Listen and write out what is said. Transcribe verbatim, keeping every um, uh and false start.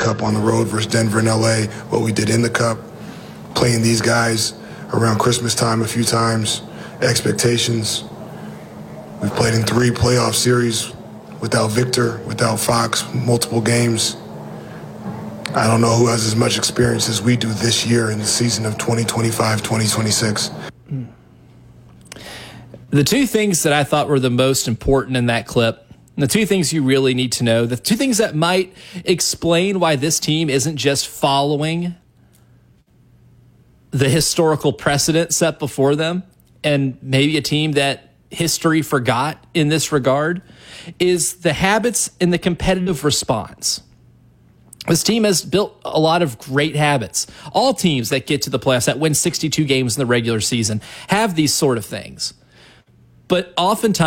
Cup on the road versus Denver and L A, what we did in the Cup, playing these guys around Christmas time a few times, expectations. We've played in three playoff series without Victor, without Fox, multiple games. I don't know who has as much experience as we do this year in the season of twenty twenty-five, twenty twenty-six. The two things that I thought were the most important in that clip, the two things you really need to know, the two things that might explain why this team isn't just following the historical precedent set before them and maybe a team that history forgot in this regard, is the habits and the competitive response. This team has built a lot of great habits. All teams that get to the playoffs, that win sixty-two games in the regular season, have these sort of things. But oftentimes,